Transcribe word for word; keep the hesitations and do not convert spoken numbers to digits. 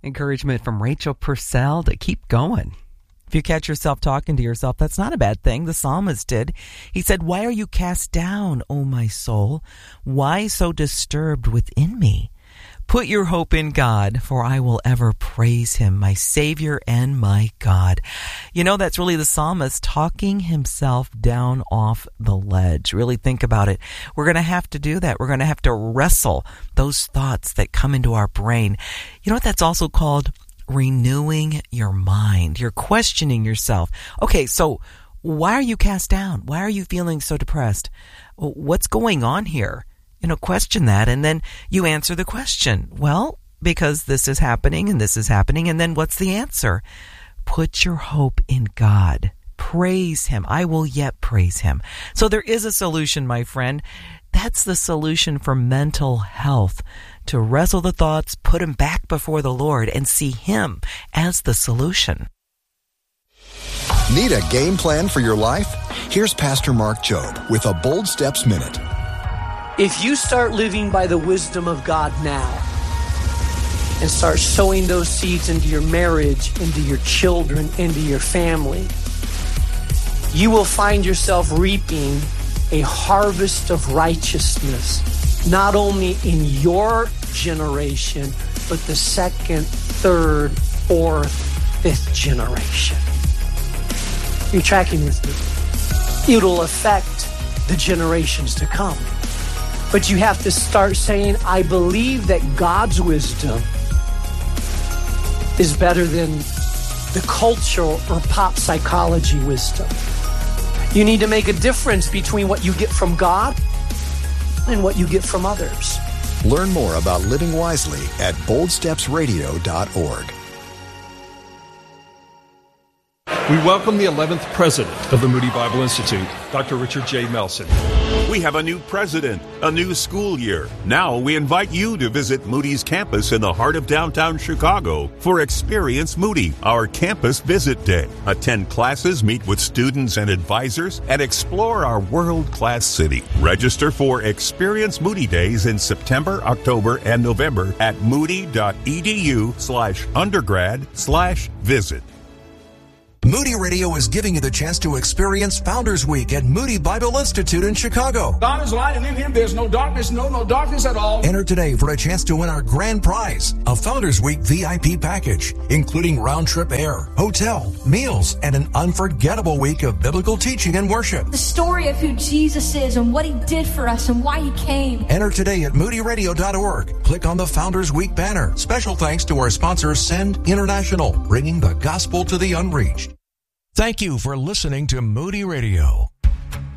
Encouragement from Rachel Purcell to keep going. If you catch yourself talking to yourself, that's not a bad thing. The psalmist did. He said, "Why are you cast down, O my soul? Why so disturbed within me? Put your hope in God, for I will ever praise him, my Savior and my God." You know, that's really the psalmist talking himself down off the ledge. Really think about it. We're going to have to do that. We're going to have to wrestle those thoughts that come into our brain. You know what that's also called? Renewing your mind. You're questioning yourself. Okay, so why are you cast down? Why are you feeling so depressed? What's going on here? You know, question that, and then you answer the question. Well, because this is happening and this is happening, and then what's the answer? Put your hope in God. Praise him. I will yet praise him. So there is a solution, my friend. That's the solution for mental health. To wrestle the thoughts, put them back before the Lord, and see him as the solution. Need a game plan for your life? Here's Pastor Mark Jobe with a Bold Steps Minute. If you start living by the wisdom of God now and start sowing those seeds into your marriage, into your children, into your family, you will find yourself reaping a harvest of righteousness, not only in your generation, but the second, third, fourth, fifth generation. You're tracking with me. It'll affect the generations to come. But you have to start saying, I believe that God's wisdom is better than the cultural or pop psychology wisdom. You need to make a difference between what you get from God and what you get from others. Learn more about living wisely at bold steps radio dot org. We welcome the eleventh president of the Moody Bible Institute, Doctor Richard J. Melson. We have a new president, a new school year. Now we invite you to visit Moody's campus in the heart of downtown Chicago for Experience Moody, our campus visit day. Attend classes, meet with students and advisors, and explore our world-class city. Register for Experience Moody Days in September, October, and November at moody.edu slash undergrad slash visit. Moody Radio is giving you the chance to experience Founders Week at Moody Bible Institute in Chicago. God is light, and in him there's no darkness, no, no darkness at all. Enter today for a chance to win our grand prize, a Founders Week V I P package, including round-trip air, hotel, meals, and an unforgettable week of biblical teaching and worship. The story of who Jesus is and what he did for us and why he came. Enter today at moody radio dot org. Click on the Founders Week banner. Special thanks to our sponsor, Send International, bringing the gospel to the unreached. Thank you for listening to Moody Radio.